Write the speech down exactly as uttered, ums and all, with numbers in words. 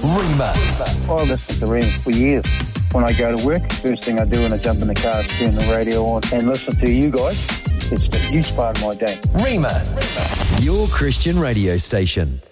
Rima. I listened to Rima for years. When I go to work, first thing I do when I jump in the car is turn the radio on and listen to you guys. It's a huge part of my day. Rima, your Christian radio station.